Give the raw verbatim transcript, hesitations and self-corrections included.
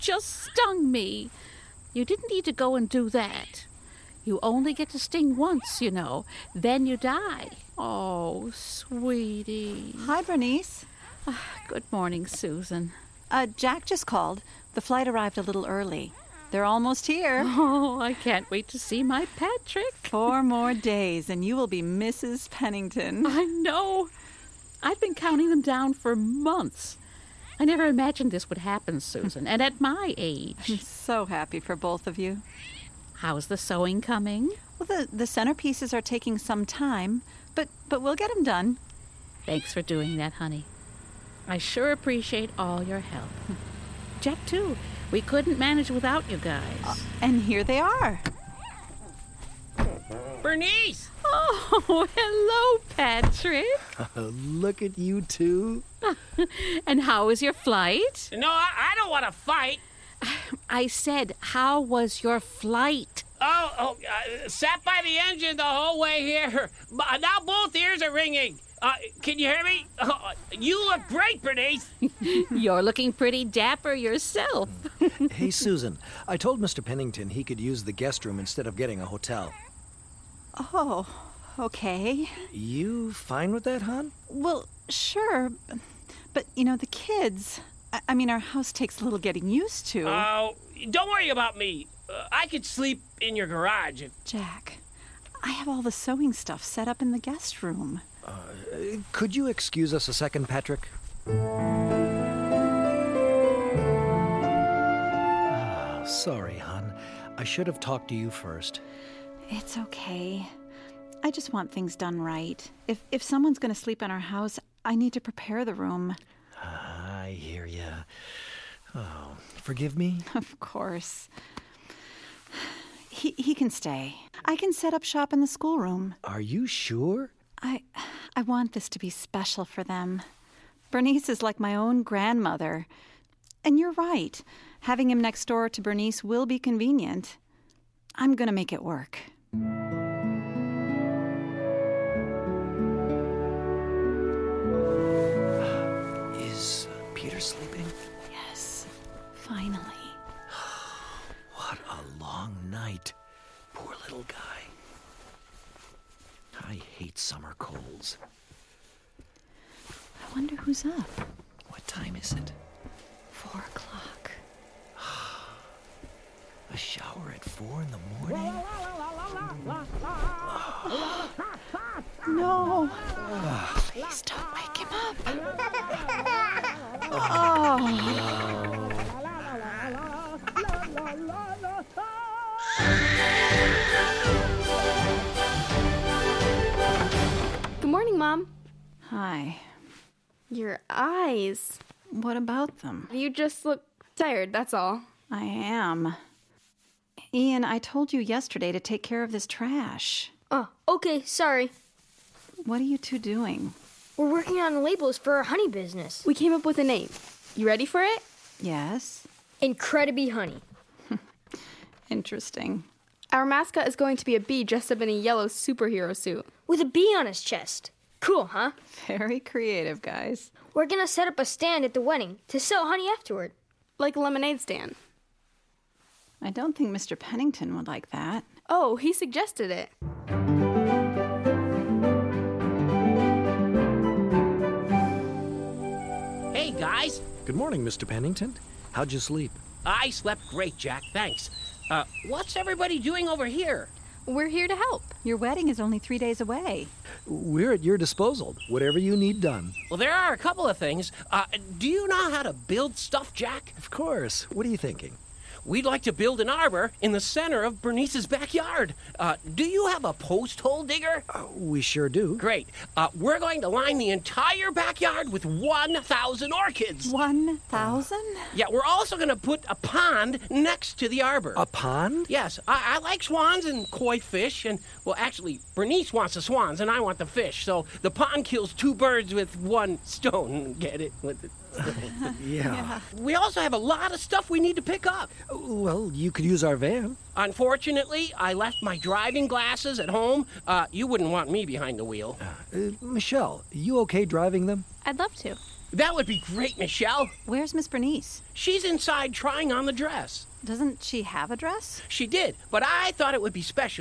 just stung me. You didn't need to go and do that. You only get to sting once, you know. Then you die. Oh, sweetie. Hi, Bernice. Good morning, Susan. Uh, Jack just called. The flight arrived a little early. They're almost here. Oh, I can't wait to see my Patrick. Four more days, and you will be Missus Pennington. I know. I've been counting them down for months. I never imagined this would happen, Susan, and at my age. I'm so happy for both of you. How's the sewing coming? Well, the, the centerpieces are taking some time, but, but we'll get them done. Thanks for doing that, honey. I sure appreciate all your help. Jack, too. We couldn't manage without you guys. Uh, and here they are. Bernice! Oh, hello, Patrick. Look at you two. And how was your flight? No, I, I don't want to fight. I said, how was your flight? Oh, oh uh, sat by the engine the whole way here. Now both ears are ringing. Uh, can you hear me? Uh, you look great, Bernice. You're looking pretty dapper yourself. Hey, Susan, I told Mister Pennington he could use the guest room instead of getting a hotel. Oh, okay. You fine with that, hon? Well, sure. But, you know, the kids... I, I mean, our house takes a little getting used to. Oh, uh, don't worry about me. Uh, I could sleep in your garage. If... Jack, I have all the sewing stuff set up in the guest room. Uh, could you excuse us a second, Patrick? Ah, sorry, hon. I should have talked to you first. It's okay. I just want things done right. If if someone's going to sleep in our house, I need to prepare the room. I hear ya. Oh, forgive me? Of course. He he can stay. I can set up shop in the schoolroom. Are you sure? I I want this to be special for them. Bernice is like my own grandmother. And you're right. Having him next door to Bernice will be convenient. I'm going to make it work. Is Peter sleeping? Yes, finally. What a long night. Poor little guy. I hate summer colds. I wonder who's up. What time is it? Four o'clock. A shower at four in the morning? No. Please don't wake him up. Oh. Good morning, Mom. Hi. Your eyes. What about them? You just look tired, that's all. I am. Ian, I told you yesterday to take care of this trash. Oh, okay, sorry. What are you two doing? We're working on labels for our honey business. We came up with a name. You ready for it? Yes. Incrediby Honey. Interesting. Our mascot is going to be a bee dressed up in a yellow superhero suit. With a bee on his chest. Cool, huh? Very creative, guys. We're gonna set up a stand at the wedding to sell honey afterward. Like a lemonade stand. I don't think Mister Pennington would like that. Oh, he suggested it. Hey, guys. Good morning, Mister Pennington. How'd you sleep? I slept great, Jack. Thanks. Uh, what's everybody doing over here? We're here to help. Your wedding is only three days away. We're at your disposal. Whatever you need done. Well, there are a couple of things. Uh, do you know how to build stuff, Jack? Of course. What are you thinking? We'd like to build an arbor in the center of Bernice's backyard. Uh, do you have a post hole digger? Uh, we sure do. Great. Uh, we're going to line the entire backyard with one thousand orchids. One thousand? Yeah, we're also going to put a pond next to the arbor. A pond? Yes, I, I like swans and koi fish, and, well, actually, Bernice wants the swans, and I want the fish, so the pond kills two birds with one stone. Get it? With it. Yeah. yeah. We also have a lot of stuff we need to pick up. Well, you could use our van. Unfortunately, I left my driving glasses at home. Uh, you wouldn't want me behind the wheel. Uh, uh, Michelle, you okay driving them? I'd love to. That would be great, Michelle. Where's Miss Bernice? She's inside trying on the dress. Doesn't she have a dress? She did, but I thought it would be special